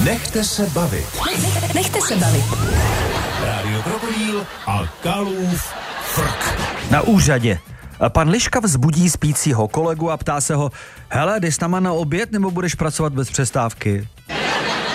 Nechte se bavit. Nechte se bavit. Rádio Krokodýl a Kalův frk. Na úřadě. Pan Liška vzbudí spícího kolegu a ptá se ho: hele, jdeš s náma na oběd nebo budeš pracovat bez přestávky?